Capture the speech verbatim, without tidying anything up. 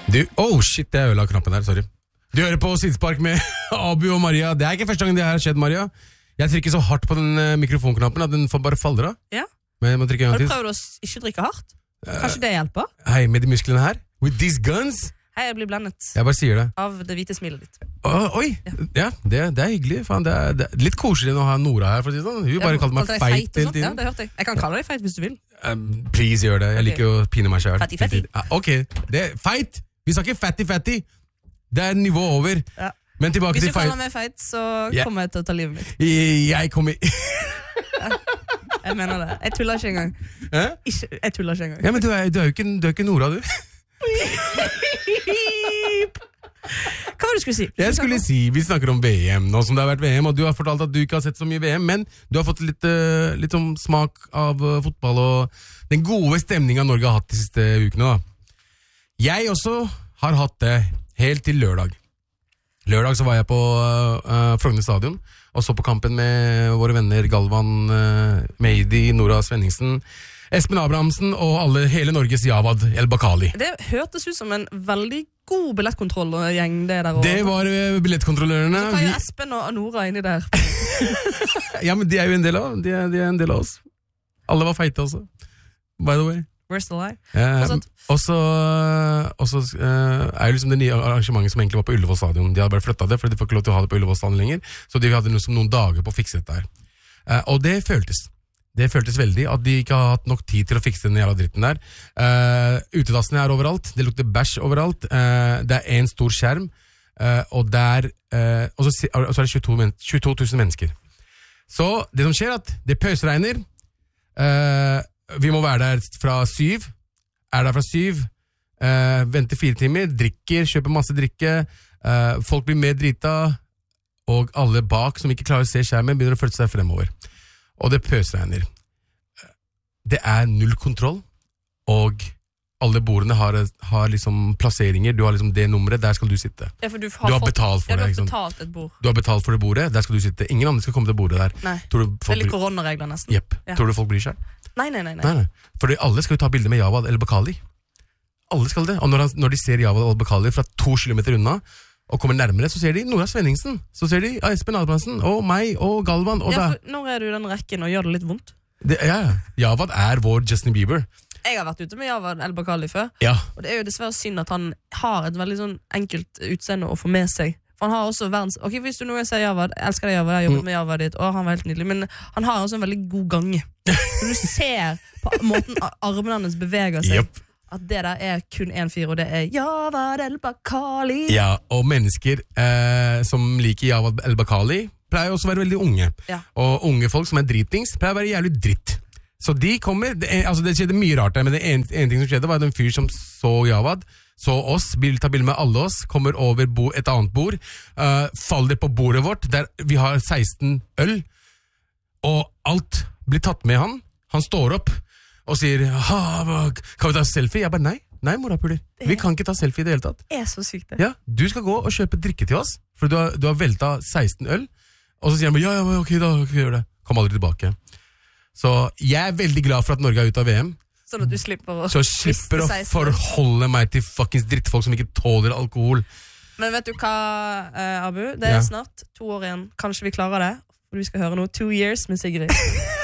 Du, oh shit, jeg ødela knappen der, sorry. Du hører på Sidespark med Abu og Maria. Det er ikke første gang det her har skjedd, Maria. Jeg trykker så hardt på den uh, mikrofonknappen at den får bare faller av. Ja. Men jeg må trykke en Har gang du til. prøvd å ikke trykke hardt? Kanskje det hjelper? Hei, med de musklene her. With these guns. Hei, jeg blir blendet Jeg bare sier det. av det hvite smilet ditt. Å, oi, ja, ja det, det er hyggelig. Faen, det, er, det er litt koselig å ha Nora her, for å si det sånn. Hun bare Ja, kalte meg kalte deg feit og hele sånt. tiden. Ja, det hørte jeg. Jeg kan kalle deg feit hvis du vil. Um, please, gjør det. Jeg liker jo å pine meg selv. Fatty, fatty. Ja, ok, det er feit. Vi sa ikke fatty, fatty. Det er nivå over. Ja. Men tilbake Hvis til du kaller feit. meg feit, så Ja. kommer jeg til å ta livet mitt. Jeg kommer... Jeg mener det. Jeg tuller ikke engang. Hæ? Ikke, jeg tuller ikke engang. Ja, men du er, du er jo ikke, du er ikke Nora, du. Hva var det du skulle si? Jeg skulle si, vi snakker om V M nå som det har vært V M, og du har fortalt at du ikke har sett så mye V M, men du har fått litt, uh, litt sånn smak av uh, fotball og den gode stemningen Norge har hatt de siste ukene. Da. Jeg også har hatt det helt til lørdag. Lørdag så var jeg på uh, Frogner stadion og så på kampen med våre venner Galvan, uh, Meidi, Nora Svenningsen, Espen Abrahamsen og alle, hele Norges Javad El Bakali. Det hørtes ut som en veldig god billettkontrollgjeng det der. Og... Det var uh, billettkontrollørene. Så hva Vi- gjør Espen og Nora inni der? Ja, men de er jo en del av, de er, de er en del av oss. Alle var feite også, by the way. Where's the lie? Eh, Og sånt. og så og så, eh, er jo liksom det nye arrangementet som egentlig var på Ullevål stadion. De hadde bare flyttet det, for de får ikke lov til å ha det på Ullevål stadion lenger. Så de hadde liksom noen dager på å fikse dette her. Eh, og det føltes. Det føltes veldig at de ikke har hatt nok tid til å fikse den jævla dritten der. Eh, utedassene er overalt, det lukter bæsj overalt. Eh, det er en stor skjerm, eh, og, der, eh, og, så, si- og så er det tjueto, men- tjueto tusen mennesker. Så det som skjer er at det pøsregner. Eh, vi må være der fra syv. Er der fra syv. Eh, venter fire timer. Drikker, kjøper masse drikke. Eh, folk blir mer drita. Og alle bak som ikke klarer å se skjermen, begynner å følge seg fremover. Og det pøsregner. Det er null kontroll. Og alle bordene har, har liksom plasseringer. Du har liksom det nummeret, der skal du sitte. Ja, for du Du har fått- betalt for ja, du det, har ikke sant? betalt et bord. Du har betalt for det bordet, der skal du sitte. Ingen andre skal komme til bordet der. Nei, Tror du det folk er litt bryr- koronaregler nesten. Jepp. Ja. Tror du folk bryr seg? Nei, nei, nei. nei. Nei, nei. Fordi alle skal jo ta bilder med Javad eller Bakali. Alle skal det. Og når, han, når de ser Javad eller Bakali fra to kilometer unna, og kommer nærmere, så ser de Nora Svenningsen. Så ser de ah, Espen Abrahamsen, og meg, og Galvan, og Ja, da. for når er du i den rekken og gjør det litt vondt? Det, ja, Javad er vår Justin Bieber. Jeg har vært ute med Javad El Bakali før, Ja. og det er jo dessverre synd at han har et veldig sånn enkelt utseende å få med seg. For han har også verdens... Ok, hvis du noen sier Javad, jeg elsker deg Javad, jeg har jobbet med Javad ditt, og han var helt nydelig, men han har også en veldig god gange. Så du ser på måten a- armene hans beveger seg, Jepp. at det der er kun en fyr, og det er Javad El Bakali. Ja, og mennesker eh, som liker Javad El Bakali, pleier også å være veldig unge. Ja. Og unge folk som er dritings, pleier å være jævlig dritt. Så de kommer, det, er- altså det skjedde mye rart der, men det ene, ene ting som skjedde var at en fyr som så Javad, så oss, vil ta bilde med alle oss, kommer over bo, et annet bord, uh, faller på bordet vårt, der vi har seksten øl, og alt blir tatt med han. Han står opp og sier, ha, hva- kan vi ta selfie? Jeg bare, nei, nei morapuler, vi kan ikke ta selfie i det hele tatt. Det er så sykt det. Ja, du skal gå og kjøpe drikke til oss, for du har, du har velta seksten øl, og så sier han bare, ja, ja, ok, da kan vi gjøre det. Kom aldri tilbake. Så jeg er veldig glad for at Norge er ute av V M, Sånn at du slipper å så jeg slipper å miste seksten. forholde meg til fuckings drittfolk som ikke tåler alkohol. Men vet du hva, eh, Abu? Det er Ja. snart to år igjen. Kanskje vi klarer det. For vi skal høre noe Two Years med Sigrid.